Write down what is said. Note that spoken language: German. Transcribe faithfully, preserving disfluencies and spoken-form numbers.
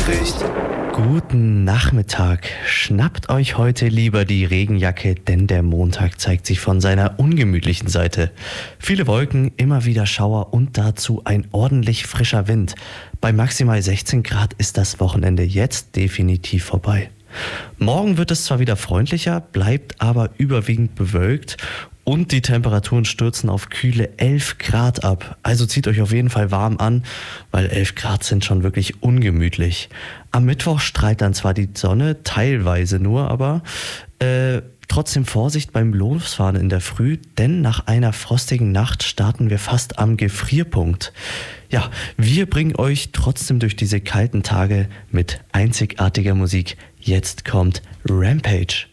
Wetterbericht. Guten Nachmittag. Schnappt euch heute lieber die Regenjacke, denn der Montag zeigt sich von seiner ungemütlichen Seite. Viele Wolken, immer wieder Schauer und dazu ein ordentlich frischer Wind. Bei maximal sechzehn Grad ist das Wochenende jetzt definitiv vorbei. Morgen wird es zwar wieder freundlicher, bleibt aber überwiegend bewölkt und die Temperaturen stürzen auf kühle elf Grad ab. Also zieht euch auf jeden Fall warm an, weil elf Grad sind schon wirklich ungemütlich. Am Mittwoch strahlt dann zwar die Sonne, teilweise nur, aber äh, trotzdem Vorsicht beim Losfahren in der Früh, denn nach einer frostigen Nacht starten wir fast am Gefrierpunkt. Ja, wir bringen euch trotzdem durch diese kalten Tage mit einzigartiger Musik. Jetzt kommt Rampage.